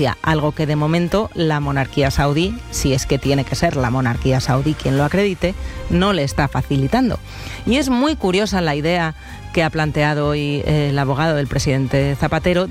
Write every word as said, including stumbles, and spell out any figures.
residencia, algo que de momento la monarquía saudí, si es que tiene que ser la monarquía saudí quien lo acredite, no le está facilitando. Y es muy curiosa la idea que ha planteado hoy el abogado del presidente Zapatero,